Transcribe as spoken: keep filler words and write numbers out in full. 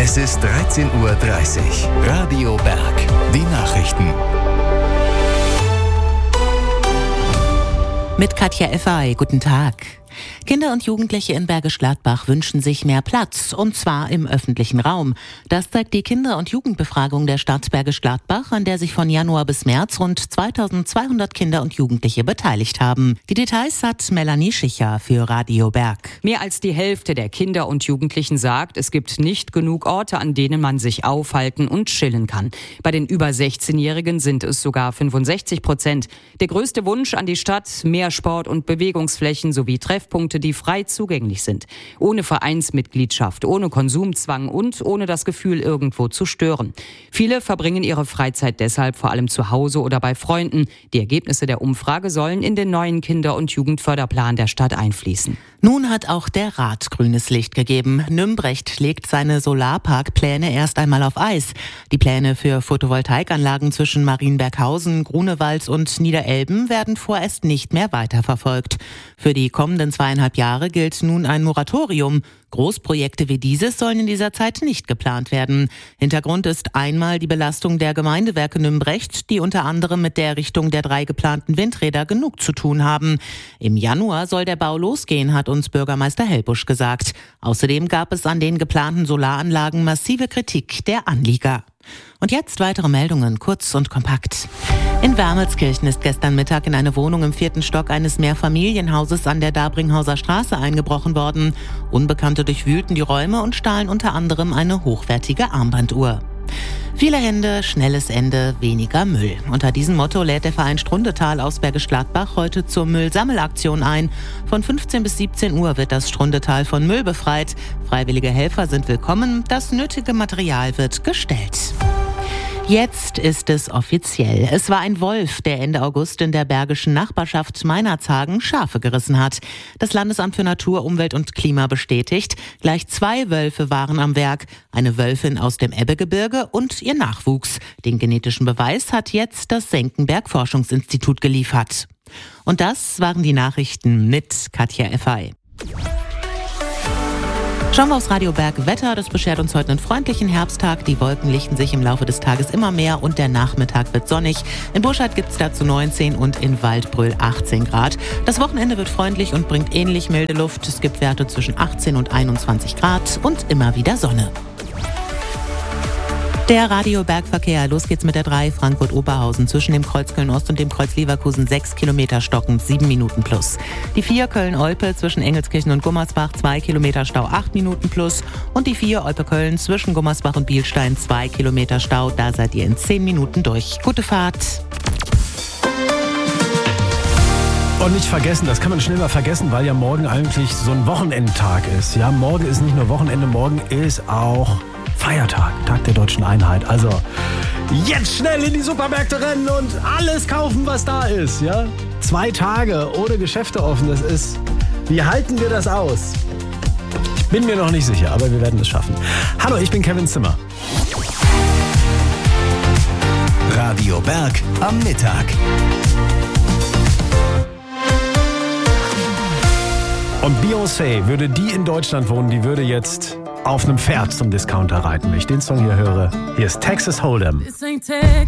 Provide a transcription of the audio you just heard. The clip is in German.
Es ist dreizehn Uhr dreißig. Radio Berg. Die Nachrichten. Mit Katja Effay, guten Tag. Kinder und Jugendliche in Bergisch Gladbach wünschen sich mehr Platz, und zwar im öffentlichen Raum. Das zeigt die Kinder- und Jugendbefragung der Stadt Bergisch Gladbach, an der sich von Januar bis März rund zweitausendzweihundert Kinder und Jugendliche beteiligt haben. Die Details hat Melanie Schicher für Radio Berg. Mehr als die Hälfte der Kinder und Jugendlichen sagt, es gibt nicht genug Orte, an denen man sich aufhalten und chillen kann. Bei den über sechzehnjährigen sind es sogar fünfundsechzig Prozent. Der größte Wunsch an die Stadt: mehr Sport- und Bewegungsflächen sowie Treffpunkte, die frei zugänglich sind. Ohne Vereinsmitgliedschaft, ohne Konsumzwang und ohne das Gefühl, irgendwo zu stören. Viele verbringen ihre Freizeit deshalb vor allem zu Hause oder bei Freunden. Die Ergebnisse der Umfrage sollen in den neuen Kinder- und Jugendförderplan der Stadt einfließen. Nun hat auch der Rat grünes Licht gegeben. Nümbrecht legt seine Solarparkpläne erst einmal auf Eis. Die Pläne für Photovoltaikanlagen zwischen Marienberghausen, Grunewald und Niederelben werden vorerst nicht mehr weiterverfolgt. Für die kommenden zweieinhalb Jahre gilt nun ein Moratorium. Großprojekte wie dieses sollen in dieser Zeit nicht geplant werden. Hintergrund ist einmal die Belastung der Gemeindewerke Nümbrecht, die unter anderem mit der Errichtung der drei geplanten Windräder genug zu tun haben. Im Januar soll der Bau losgehen, hat uns Bürgermeister Hellbusch gesagt. Außerdem gab es an den geplanten Solaranlagen massive Kritik der Anlieger. Und jetzt weitere Meldungen, kurz und kompakt. In Wermelskirchen ist gestern Mittag in eine Wohnung im vierten Stock eines Mehrfamilienhauses an der Dabringhauser Straße eingebrochen worden. Unbekannte durchwühlten die Räume und stahlen unter anderem eine hochwertige Armbanduhr. Viele Hände, schnelles Ende, weniger Müll. Unter diesem Motto lädt der Verein Strundetal aus Bergisch Gladbach heute zur Müllsammelaktion ein. Von fünfzehn bis siebzehn Uhr wird das Strundetal von Müll befreit. Freiwillige Helfer sind willkommen. Das nötige Material wird gestellt. Jetzt ist es offiziell. Es war ein Wolf, der Ende August in der bergischen Nachbarschaft Meinerzhagen Schafe gerissen hat. Das Landesamt für Natur, Umwelt und Klima bestätigt, gleich zwei Wölfe waren am Werk. Eine Wölfin aus dem Ebbegebirge und ihr Nachwuchs. Den genetischen Beweis hat jetzt das Senckenberg-Forschungsinstitut geliefert. Und das waren die Nachrichten mit Katja Effay. Schauen wir aufs Radio Berg Wetter. Das beschert uns heute einen freundlichen Herbsttag. Die Wolken lichten sich im Laufe des Tages immer mehr und der Nachmittag wird sonnig. In Burscheid gibt es dazu neunzehn und in Waldbröl achtzehn Grad. Das Wochenende wird freundlich und bringt ähnlich milde Luft. Es gibt Werte zwischen achtzehn und einundzwanzig Grad und immer wieder Sonne. Der Radio-Bergverkehr. Los geht's mit der drei Frankfurt-Oberhausen zwischen dem Kreuz Köln-Ost und dem Kreuz Leverkusen sechs Kilometer stockend, sieben Minuten plus. Die vier Köln-Olpe zwischen Engelskirchen und Gummersbach zwei Kilometer Stau, acht Minuten plus. Und die vier Olpe-Köln zwischen Gummersbach und Bielstein zwei Kilometer Stau. Da seid ihr in zehn Minuten durch. Gute Fahrt. Und nicht vergessen, das kann man schnell mal vergessen, weil ja morgen eigentlich so ein Wochenendtag ist. Ja, morgen ist nicht nur Wochenende, morgen ist auch Feiertag, Tag der Deutschen Einheit. Also jetzt schnell in die Supermärkte rennen und alles kaufen, was da ist. Ja? Zwei Tage ohne Geschäfte offen, das ist... Wie halten wir das aus? Ich bin mir noch nicht sicher, aber wir werden es schaffen. Hallo, ich bin Kevin Zimmer. Radio Berg am Mittag. Und Beyoncé, würde die in Deutschland wohnen, die würde jetzt auf einem Pferd zum Discounter reiten. Wenn ich den Song hier höre, hier ist Texas Hold'em.